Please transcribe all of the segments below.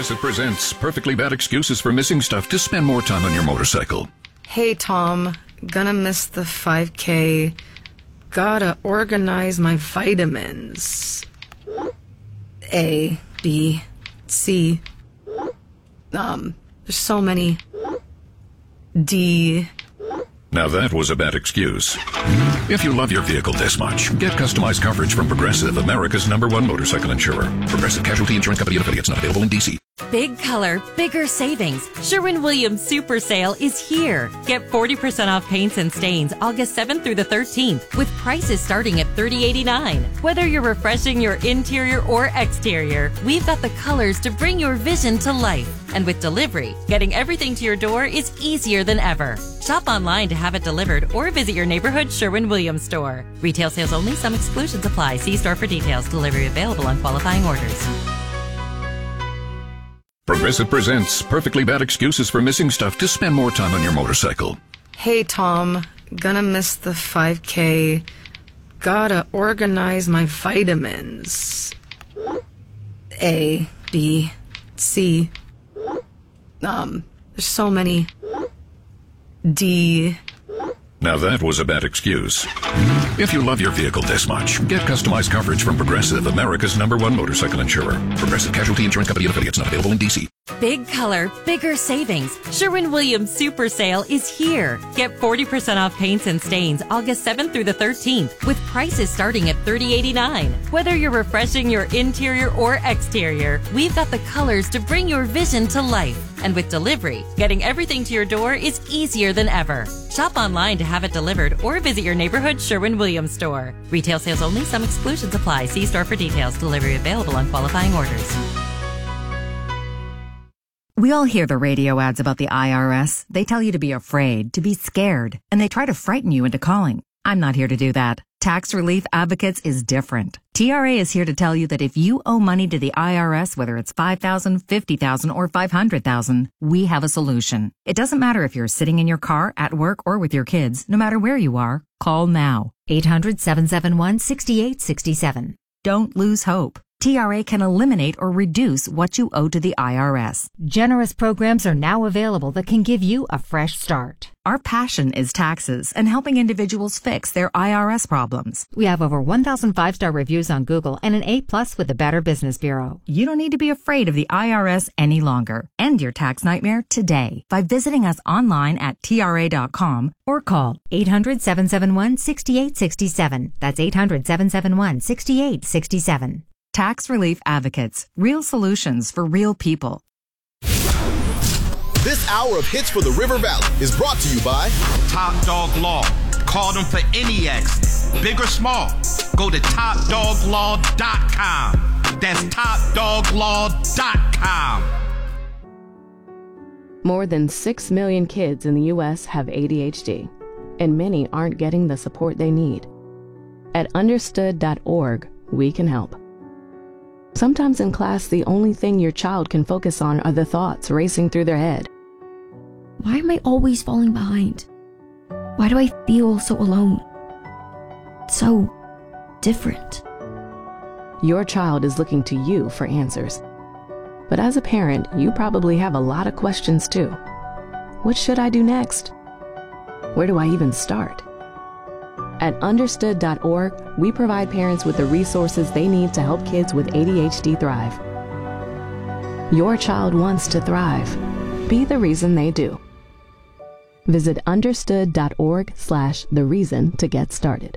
Progressive presents perfectly bad excuses for missing stuff to spend more time on your motorcycle. Hey, Tom. Gonna miss the 5K. Gotta organize my vitamins. A, B, C. There's so many. D. Now that was a bad excuse. If you love your vehicle this much, get customized coverage from Progressive, America's #1 motorcycle insurer. Progressive Casualty Insurance Company and affiliates, not available in D.C. Big color, bigger savings. Sherwin-Williams Super Sale is here. Get 40% off paints and stains August 7th through the 13th with prices starting at $30.89. Whether you're refreshing your interior or exterior, we've got the colors to bring your vision to life. And with delivery, getting everything to your door is easier than ever. Shop online to have it delivered or visit your neighborhood Sherwin-Williams store. Retail sales only. Some exclusions apply. See store for details. Delivery available on qualifying orders. Progressive presents perfectly bad excuses for missing stuff to spend more time on your motorcycle. Hey, Tom. Gonna miss the 5K. Gotta organize my vitamins. A, B, C. There's so many. D. Now that was a bad excuse. If you love your vehicle this much, get customized coverage from Progressive, America's #1 motorcycle insurer. Progressive Casualty Insurance Company and affiliates, not available in D.C. Big color, bigger savings. Sherwin-Williams Super Sale is here. Get 40% off paints and stains August 7th through the 13th with prices starting at $30.89. Whether you're refreshing your interior or exterior, we've got the colors to bring your vision to life. And with delivery, getting everything to your door is easier than ever. Shop online to have it delivered or visit your neighborhood Sherwin-Williams store. Retail sales only. Some exclusions apply. See store for details. Delivery available on qualifying orders. We all hear the radio ads about the IRS. They tell you to be afraid, to be scared, and they try to frighten you into calling. I'm not here to do that. Tax Relief Advocates is different. TRA is here to tell you that if you owe money to the IRS, whether it's $5,000, $50,000, or $500,000, we have a solution. It doesn't matter if you're sitting in your car, at work, or with your kids. No matter where you are, call now. 800-771-6867. Don't lose hope. TRA can eliminate or reduce what you owe to the IRS. Generous programs are now available that can give you a fresh start. Our passion is taxes and helping individuals fix their IRS problems. We have over 1,000 5-star reviews on Google and an A+ with the Better Business Bureau. You don't need to be afraid of the IRS any longer. End your tax nightmare today by visiting us online at TRA.com or call 800-771-6867. That's 800-771-6867. Tax Relief Advocates. Real solutions for real people. This hour of Hits for the River Valley is brought to you by Top Dog Law. Call them for any accident, big or small. Go to topdoglaw.com. That's topdoglaw.com. More than 6 million kids in the U.S. have ADHD, and many aren't getting the support they need. At understood.org, we can help. Sometimes in class, the only thing your child can focus on are the thoughts racing through their head. Why am I always falling behind? Why do I feel so alone? So different. Your child is looking to you for answers. But as a parent, you probably have a lot of questions too. What should I do next? Where do I even start? At understood.org, we provide parents with the resources they need to help kids with ADHD thrive. Your child wants to thrive. Be the reason they do. Visit understood.org/the reason to get started.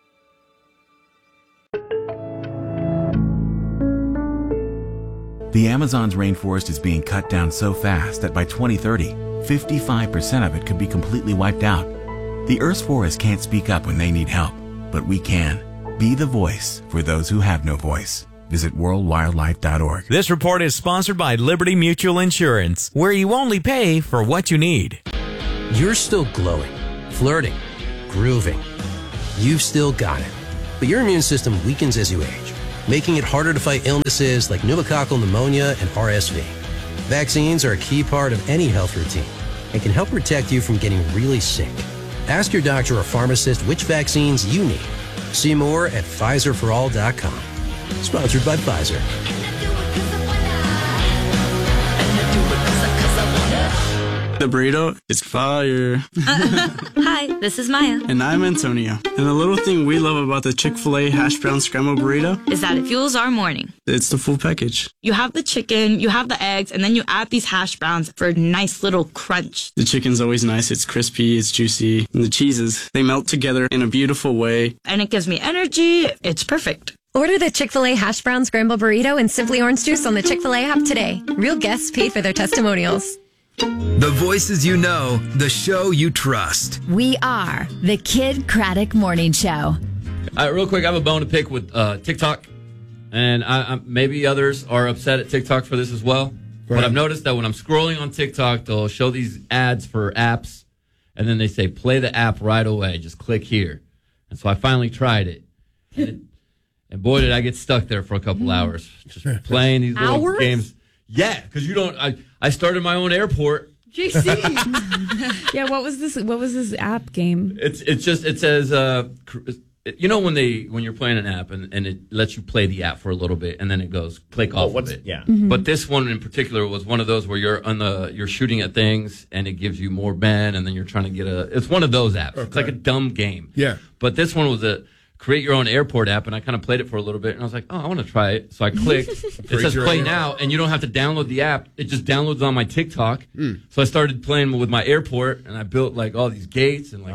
The Amazon's rainforest is being cut down so fast that by 2030, 55% of it could be completely wiped out. The Earth's forests can't speak up when they need help, but we can. Be the voice for those who have no voice. Visit worldwildlife.org. This report is sponsored by Liberty Mutual Insurance, where you only pay for what you need. You're still glowing, flirting, grooving. You've still got it. But your immune system weakens as you age, making it harder to fight illnesses like pneumococcal pneumonia and RSV. Vaccines are a key part of any health routine and can help protect you from getting really sick. Ask your doctor or pharmacist which vaccines you need. See more at Pfizerforall.com. Sponsored by Pfizer. The burrito is fire. Hi, this is Maya. And I'm Antonio. And the little thing we love about the Chick-fil-A hash brown scramble burrito is that it fuels our morning. It's the full package. You have the chicken, you have the eggs, and then you add these hash browns for a nice little crunch. The chicken's always nice. It's crispy, it's juicy. And the cheeses, they melt together in a beautiful way. And it gives me energy. It's perfect. Order the Chick-fil-A hash brown scramble burrito and Simply Orange Juice on the Chick-fil-A app today. Real guests paid for their testimonials. The voices you know, the show you trust. We are the Kid Craddock Morning Show. Real quick, I have a bone to pick with TikTok. And maybe others are upset at TikTok for this as well. But I've noticed that when I'm scrolling on TikTok, they'll show these ads for apps. And then they say, play the app right away. Just click here. And so I finally tried it. And boy, did I get stuck there for a couple hours. Just playing these little games. Yeah, because you don't... I started my own airport. JC. Yeah, what was this app game? It says you know when you're playing an app and it lets you play the app for a little bit and then it goes click off of it. Yeah. Mm-hmm. But this one in particular was one of those where you're shooting at things and it gives you more Ben and then you're trying to get it's one of those apps. Okay. It's like a dumb game. Yeah. But this one was a create your own airport app, and I kind of played it for a little bit, and I was like, oh, I want to try it. So I clicked. It says play now, and you don't have to download the app. It just downloads on my TikTok. So I started playing with my airport, and I built like all these gates and like.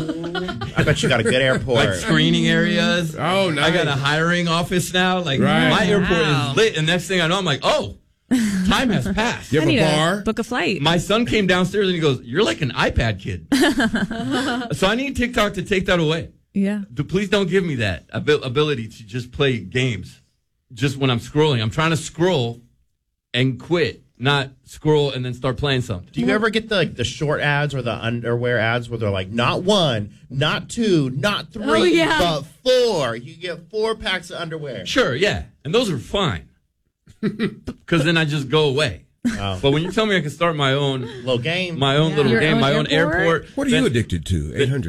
I bet you got a good airport. Like screening areas. Oh, nice. I got a hiring office now. Like my airport is lit, and next thing I know, I'm like, oh. Time has passed. You have a bar? Book a flight. My son came downstairs and he goes, you're like an iPad kid. So I need TikTok to take that away. Yeah. Please don't give me that ability to just play games just when I'm scrolling. I'm trying to scroll and quit, not scroll and then start playing something. Do you ever get the short ads or the underwear ads where they're like, not 1, not 2, not 3, but 4? You get 4 packs of underwear. Sure, yeah. And those are fine. Because then I just go away. Oh. But when you tell me I can start my own little game, my own airport. What are you addicted to?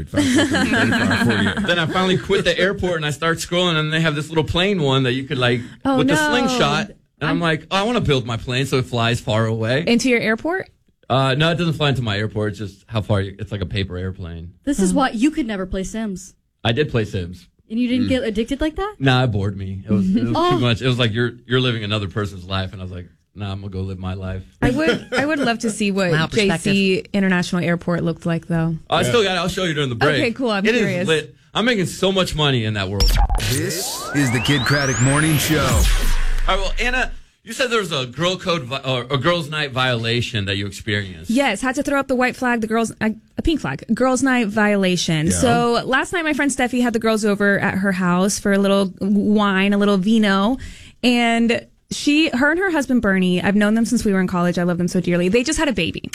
800-545-48. Then I finally quit the airport and I start scrolling, and they have this little plane one that you could the slingshot. And I'm like, oh, I want to build my plane so it flies far away. Into your airport? No, it doesn't fly into my airport. It's just how far it's like a paper airplane. This is why you could never play Sims. I did play Sims. And you didn't get addicted like that? Nah, it bored me. It was too much. It was like you're living another person's life, and I was like, nah, I'm gonna go live my life. I would love to see what JC International Airport looked like, though. I still got it. I'll show you during the break. Okay, cool. I'm curious. It is lit. I'm making so much money in that world. This is the Kid Craddock Morning Show. All right, well, Anna, you said there was a girl code or a girls' night violation that you experienced. Yes, had to throw up the white flag, a pink flag, girls' night violation. Yeah. So last night, my friend Steffi had the girls over at her house for a little wine, a little vino, and her and her husband Bernie, I've known them since we were in college. I love them so dearly. They just had a baby.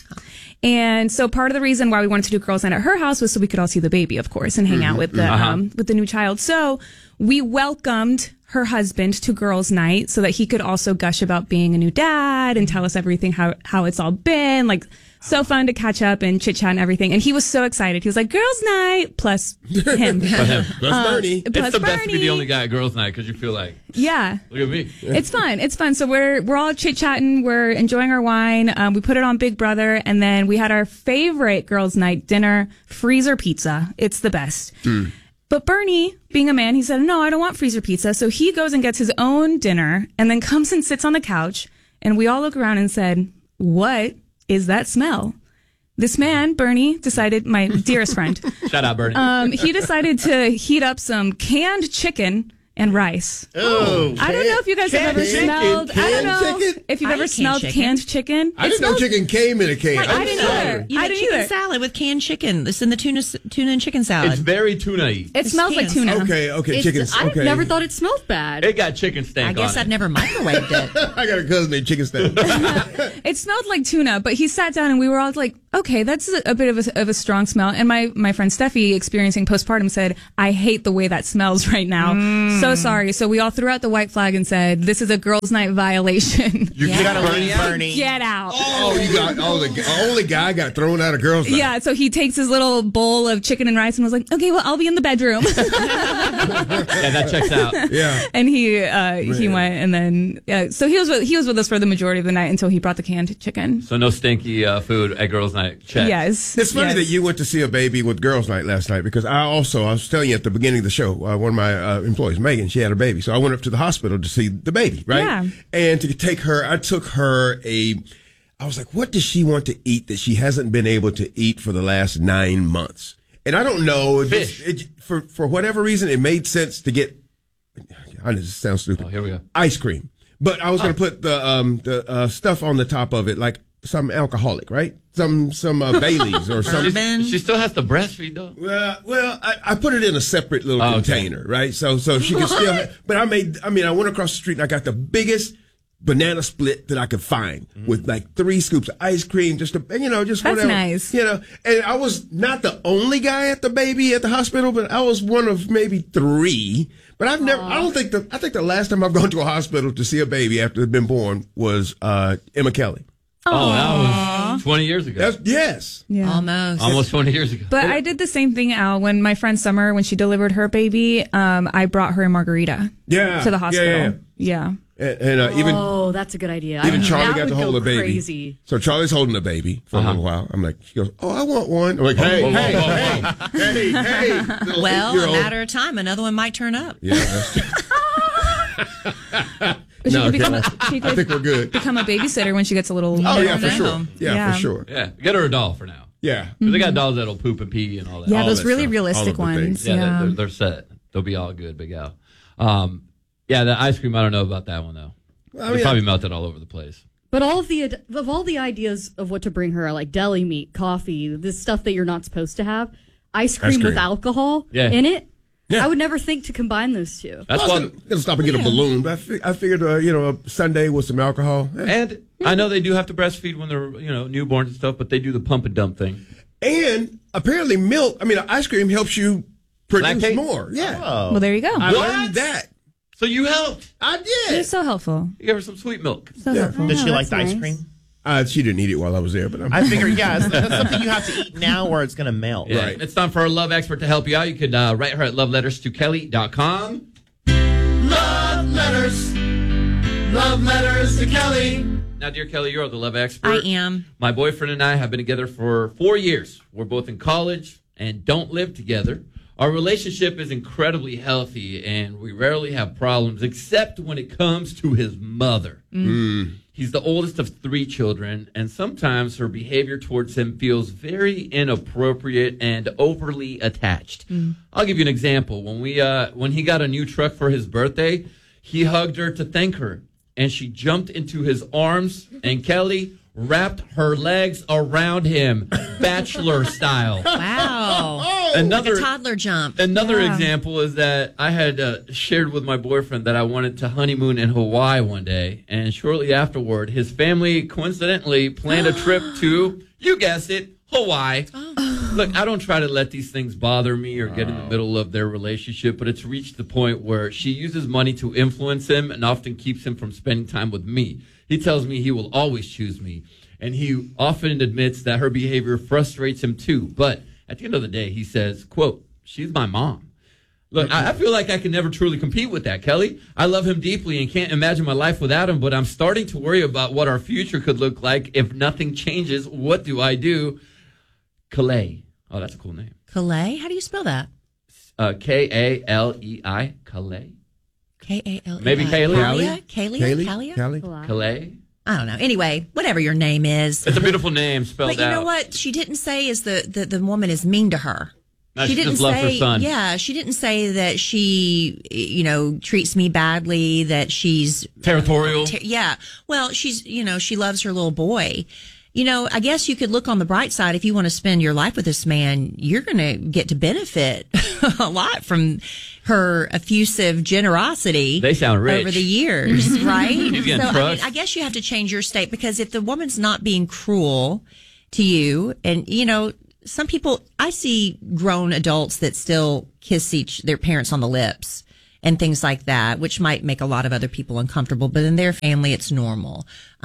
And so part of the reason why we wanted to do girls' night at her house was so we could all see the baby, of course, and hang out with the new child. So we welcomed her husband to girls' night so that he could also gush about being a new dad and tell us everything, how it's all been. Like, so fun to catch up and chit chat and everything. And he was so excited. He was like, girls' night plus him. Plus Bernie. It's the best to be the only guy at girls' night because you feel like, yeah, look at me. It's fun. It's fun. So we're all chit chatting. We're enjoying our wine. We put it on Big Brother, and then we had our favorite girls' night dinner, freezer pizza. It's the best. But Bernie, being a man, he said, no, I don't want freezer pizza. So he goes and gets his own dinner and then comes and sits on the couch. And we all look around and said, what is that smell? This man, Bernie, decided, my dearest friend. Shout out, Bernie. He decided to heat up some canned chicken and rice. Oh, I don't know if you guys have ever smelled. I don't know if you've ever smelled canned chicken. I didn't know chicken came in a can. I didn't either. You make chicken salad with canned chicken. This is in the tuna and chicken salad. It's very tuna-y. It smells like tuna. Okay, chicken. I've never thought it smelled bad. It got chicken stank on it. I guess I'd never microwaved it. I got a cousin named Chicken Stank. It smelled like tuna, but he sat down and we were all like, okay, that's a bit of a strong smell. And my friend Steffi, experiencing postpartum, said, I hate the way that smells right now. So sorry. So we all threw out the white flag and said, this is a girls' night violation. You You gotta leave Bernie. Get out. Oh, the only guy got thrown out of girls' night. Yeah, so he takes his little bowl of chicken and rice and was like, okay, well, I'll be in the bedroom. Yeah, that checks out. Yeah. And he went, and then so he was with us for the majority of the night until he brought the canned chicken. So no stinky food at girls' night. Check. Yes. It's funny that you went to see a baby with girls' night last night because I was telling you at the beginning of the show, one of my employees, Megan, she had a baby. So I went up to the hospital to see the baby, right? Yeah. And to take her, I took her I was like, what does she want to eat that she hasn't been able to eat for the last 9 months? And I don't know. For whatever reason, it made sense to get, I know this sounds stupid. Oh, here we go. Ice cream. But I was going to put the stuff on the top of it, like some alcoholic, right? Some Baileys or something. She still has to breastfeed though. Well, I put it in a separate little container, right? So she can still. But I went across the street and I got the biggest banana split that I could find with like 3 scoops of ice cream, just whatever. That's nice. And I was not the only guy at the hospital, but I was one of maybe 3. But I think the last time I've gone to a hospital to see a baby after they've been born was Emma Kelly. Oh, that was 20 years ago. Yes. Yeah. Almost 20 years ago. But I did the same thing, Al, when my friend Summer, when she delivered her baby, I brought her a margarita to the hospital. Yeah. And even that's a good idea. Even Charlie got to would hold go a baby. Crazy. So Charlie's holding the baby for a little while. I'm like, she goes, "Oh, I want one." I'm like, "Hey." Well, a matter of time, another one might turn up. Yeah, that's true. I think we're good. Become a babysitter when she gets a little. Oh yeah, for sure. Yeah, for sure. Yeah, get her a doll for now. Yeah, 'cause they got dolls that'll poop and pee and all that. Yeah, all those that really stuff. realistic ones. Yeah, they're set. They'll be all good, Big Al. Yeah, the ice cream. I don't know about that one though. It probably melted all over the place. But all of the ideas of what to bring her are like deli meat, coffee, this stuff that you're not supposed to have, ice cream with alcohol in it. Yeah. I would never think to combine those two. That's why I'm gonna stop and get a balloon. But I figured, a Sunday with some alcohol. And I know they do have to breastfeed when they're, newborns and stuff, but they do the pump and dump thing. And apparently ice cream helps you produce lactate more. Yeah. Oh. Well, there you go. I learned that. So you helped. I did. You're so helpful. You gave her some sweet milk. So helpful. Did she like the ice cream? She didn't eat it while I was there, but I figured, that's something you have to eat now or it's going to melt. Yeah. Right. It's time for our love expert to help you out. You could write her at loveletterstokelly.com. Love letters. Love letters to Kelly. Now, dear Kelly, you're the love expert. I am. My boyfriend and I have been together for 4 years. We're both in college and don't live together. Our relationship is incredibly healthy, and we rarely have problems, except when it comes to his mother. He's the oldest of 3 children, and sometimes her behavior towards him feels very inappropriate and overly attached. I'll give you an example. When he got a new truck for his birthday, he hugged her to thank her, and she jumped into his arms, and Kelly wrapped her legs around him, bachelor style. Wow. Like a toddler jump. Another example is that I had shared with my boyfriend that I wanted to honeymoon in Hawaii one day, and shortly afterward, his family coincidentally planned a trip to, you guessed it, Hawaii. Look, I don't try to let these things bother me or get in the middle of their relationship, but it's reached the point where she uses money to influence him and often keeps him from spending time with me. He tells me he will always choose me, and he often admits that her behavior frustrates him too. But at the end of the day, he says, quote, "She's my mom." Look, I feel like I can never truly compete with that, Kelly. I love him deeply and can't imagine my life without him, but I'm starting to worry about what our future could look like if nothing changes. What do I do? Kalei. Oh, that's a cool name. Kalei? How do you spell that? K-A-L-E-I. Kalei. K-A-L-E-I. Maybe Kaylee? Kalei? I don't know. Anyway, whatever your name is. It's a beautiful name spelled out. But you know what? She didn't say is the woman is mean to her. No, she didn't just loves her son. Yeah, she didn't say that she, treats me badly, that she's territorial. Yeah. Well, she's, she loves her little boy. I guess you could look on the bright side. If you want to spend your life with this man, you're going to get to benefit a lot from her effusive generosity. They sound rich. Over the years, right? I guess you have to change your state, because if the woman's not being cruel to you, and, some people, I see grown adults that still kiss their parents on the lips. and things like that, which might make a lot of other people uncomfortable, but in their family, it's normal.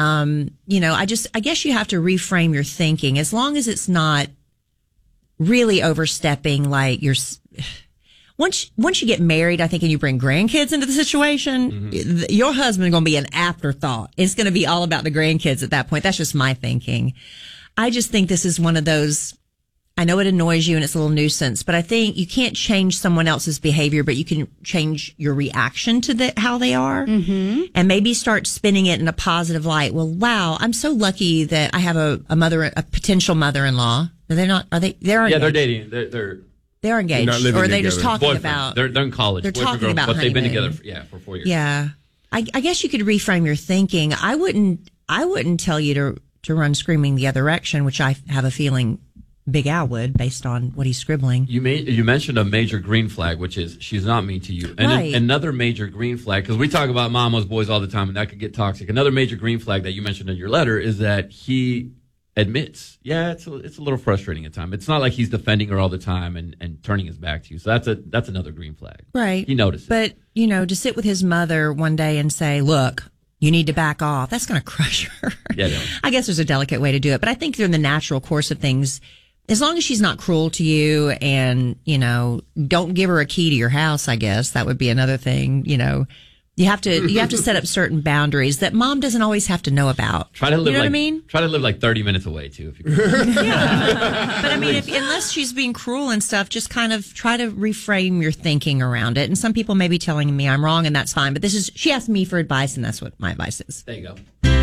I guess you have to reframe your thinking as long as it's not really overstepping. Like once you get married, I think, and you bring grandkids into the situation, your husband is going to be an afterthought. It's going to be all about the grandkids at that point. That's just my thinking. I just think this is one of those, I know it annoys you and it's a little nuisance, but I think you can't change someone else's behavior, but you can change your reaction to how they are, and maybe start spinning it in a positive light. Well, wow, I'm so lucky that I have a potential mother-in-law. They're not, are they? They're yeah, they're dating. They're engaged, or are they just talking about? They're in college. They're talking about, but they've been honeymoon. together for 4 years. Yeah, I guess you could reframe your thinking. I wouldn't tell you to run screaming the other direction, which I have a feeling Big Al would, based on what he's scribbling. You mentioned a major green flag, which is she's not mean to you. And right. Another major green flag, because we talk about mama's boys all the time, and that could get toxic. Another major green flag that you mentioned in your letter is that he admits, it's a little frustrating at times. It's not like he's defending her all the time and turning his back to you. So that's another green flag. Right. He noticed. But, to sit with his mother one day and say, look, you need to back off, that's going to crush her. Yeah, I guess there's a delicate way to do it. But I think in the natural course of things, as long as she's not cruel to you and, don't give her a key to your house, I guess that would be another thing, You have to set up certain boundaries that mom doesn't always have to know about. Try to live what I mean? Try to live like 30 minutes away too, if you can. Yeah. But I mean, unless she's being cruel and stuff, just kind of try to reframe your thinking around it. And some people may be telling me I'm wrong, and that's fine. But she asked me for advice, and that's what my advice is. There you go.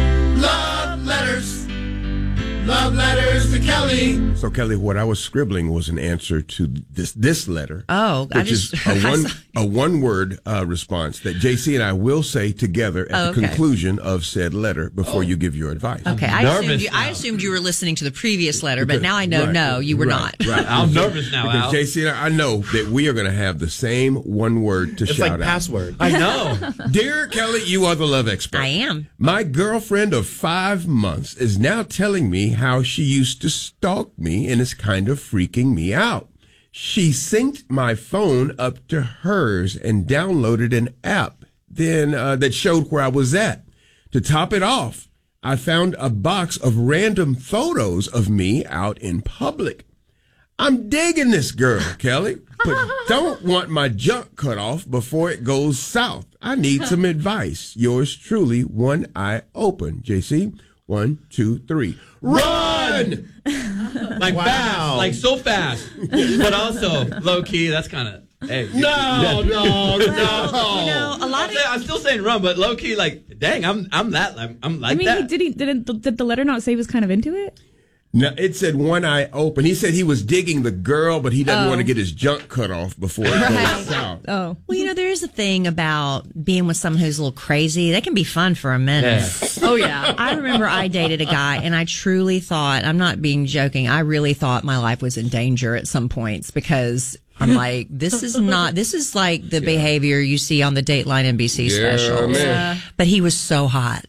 Love letters. Love letters to Kelly. So, Kelly, what I was scribbling was an answer to this letter. Oh, which is a one-word response that JC and I will say together at the conclusion of said letter before you give your advice. Okay, I assumed you were listening to the previous letter, but now I know you were not. Right. I'm nervous now, because Al. JC and I know that we are going to have the same one word to shout out. It's like password. I know. Dear Kelly, you are the love expert. I am. My girlfriend of 5 months is now telling me how she used to stalk me and is kind of freaking me out. She synced my phone up to hers and downloaded an app then that showed where I was at. To top it off, I found a box of random photos of me out in public. I'm digging this girl, Kelly, but don't want my junk cut off before it goes south. I need some advice. Yours truly, One Eye Open. JC, 1, 2, 3. Run! Like fast, like so fast, but also low key. That's kind of no. A lot of I'm still saying run, but low key, like dang, I'm like that. Did the letter not say he was kind of into it? No, it said One Eye Open. He said he was digging the girl, but he doesn't want to get his junk cut off before it goes south. Oh. Well, there is a thing about being with someone who's a little crazy. That can be fun for a minute. Yeah. Oh, yeah. I remember I dated a guy, and I truly thought, I'm not being joking, I really thought my life was in danger at some points because I'm like, this is like the behavior you see on the Dateline NBC specials. Man. But he was so hot.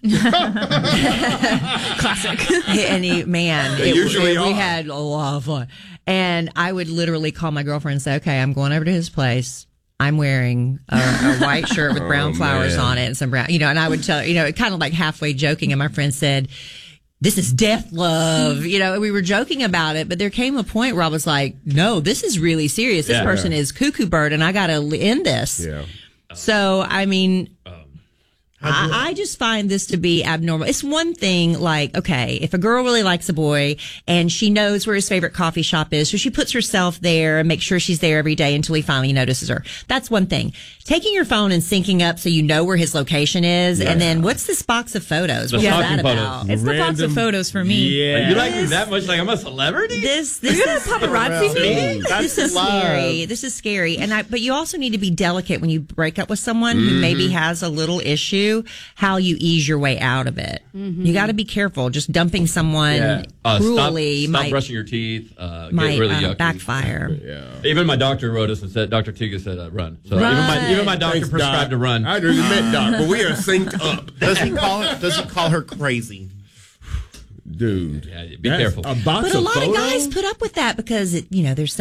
Classic. And usually we had a lot of fun. And I would literally call my girlfriend and say, okay, I'm going over to his place. I'm wearing a white shirt with brown flowers on it and some brown, and I would tell, kind of like halfway joking. And my friend said, this is death love. We were joking about it, but there came a point where I was like, no, this is really serious. This person is cuckoo bird and I got to end this. Yeah. So, I mean, I just find this to be abnormal. It's one thing, like, okay, if a girl really likes a boy and she knows where his favorite coffee shop is, so she puts herself there and makes sure she's there every day until he finally notices her. That's one thing. Taking your phone and syncing up so you know where his location is, and then what's this box of photos? What's that about? It's the box of photos for me. Yeah. You like me that much? Like I'm a celebrity? This is paparazzi me. This is scary. This is scary. But you also need to be delicate when you break up with someone who maybe has a little issue. How you ease your way out of it. You got to be careful. Just dumping someone cruelly stop brushing your teeth. Might really yucky. Backfire. Yeah. Even my doctor wrote us and said, Dr. Tiga said, run. So even my doctor prescribed to run. I didn't admit, Doc, but we are synced up. Does he call her crazy? Dude. Yeah, be careful. A box but a of lot photos? of guys put up with that because they're so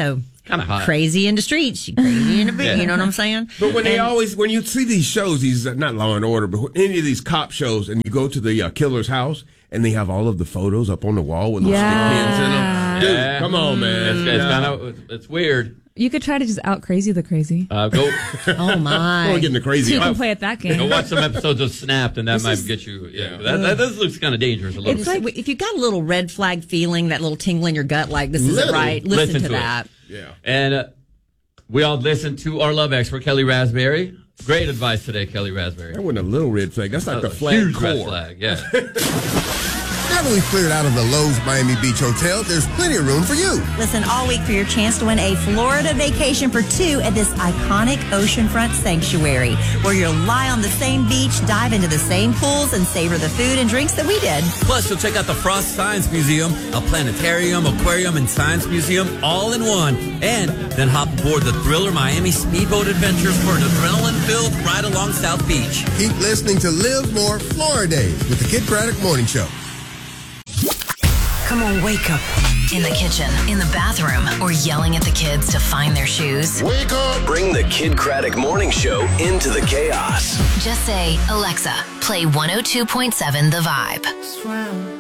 kind of hot. Crazy in the streets, crazy in the bed. You know what I'm saying? But when when you see these shows, these not Law and Order, but any of these cop shows, and you go to the killer's house, and they have all of the photos up on the wall with the stick pins in them. Dude, come on, man. It's weird. You could try to just out crazy the crazy. Go. Oh my! We're getting the crazy. So you can play at that game. Go watch some episodes of Snapped, and that might get you. Yeah, that looks kind of dangerous. A little. It's like if you got a little red flag feeling, that little tingle in your gut, like this isn't right. Listen to that. Yeah. And we all listen to our love expert Kelly Raspberry. Great advice today, Kelly Raspberry. That wasn't a little red flag. That's like the flag huge core. Red flag. Yeah. Now that we've cleared out of the Lowe's Miami Beach Hotel, there's plenty of room for you. Listen all week for your chance to win a Florida vacation for two at this iconic oceanfront sanctuary, where you'll lie on the same beach, dive into the same pools, and savor the food and drinks that we did. Plus, you'll check out the Frost Science Museum, a planetarium, aquarium, and science museum all in one. And then hop aboard the Thriller Miami Speedboat Adventures for an adrenaline-filled ride along South Beach. Keep listening to Live More Florida Days with the Kid Craddock Morning Show. Come on, wake up. In the kitchen, in the bathroom, or yelling at the kids to find their shoes. Wake up! Bring the Kid Craddock Morning Show into the chaos. Just say, Alexa, play 102.7 The Vibe.